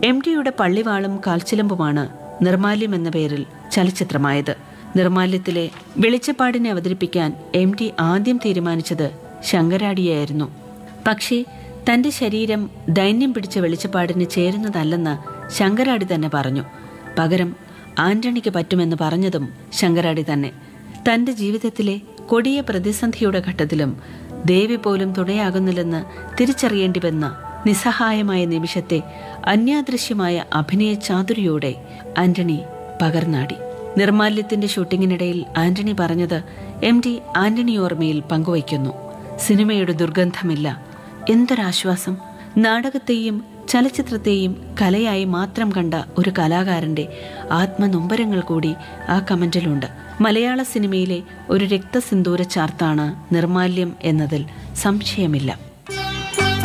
MTയുടെ പള്ളിവാളും കാൽച്ചിലമ്പുമാണ് നിർമാല്യം എന്ന പേരിൽ ചലച്ചിത്രമായത്. നിർമാല്യത്തിലെ വെളിച്ചപ്പാടിനെ അവതരിപ്പിക്കാൻ MT ആദ്യം തീരുമാനിച്ചത് ശങ്കരാടിയായിരുന്നു. പക്ഷേ തന്റെ ശരീരം ദൈന്യം പിടിച്ച വെളിച്ചപ്പാടിന് ചേരുന്നതല്ലെന്ന് ശങ്കരാടി തന്നെ പറഞ്ഞു. പകരം ആന്റണിക്ക് പറ്റുമെന്ന് പറഞ്ഞതും ശങ്കരാടി തന്നെ. തന്റെ ജീവിതത്തിലെ കൊടിയ പ്രതിസന്ധിയുടെ ഘട്ടത്തിലും ദേവി പോലും തുണയാകുന്നില്ലെന്ന് തിരിച്ചറിയേണ്ടി വന്ന നിസ്സഹായമായ നിമിഷത്തെ അന്യാദൃശ്യമായ അഭിനയ ചാതുരിയോടെ ആന്റണി പകർന്നാടി. നിർമാല്യത്തിന്റെ ഷൂട്ടിങ്ങിനിടയിൽ ആന്റണി പറഞ്ഞത് MT ആന്റണി ഓർമ്മയിൽ പങ്കുവയ്ക്കുന്നു. സിനിമയുടെ ദുർഗന്ധമില്ല, എന്തൊരാശ്വാസം. നാടകത്തെയും ചലച്ചിത്രത്തെയും കലയായി മാത്രം കണ്ട ഒരു കലാകാരന്റെ ആത്മനൊമ്പരങ്ങൾ കൂടി ആ കമന്റിലുണ്ട്. മലയാള സിനിമയിലെ ഒരു രക്തസിന്ദൂര ചാർത്താണ് നിർമാല്യം എന്നതിൽ സംശയമില്ല.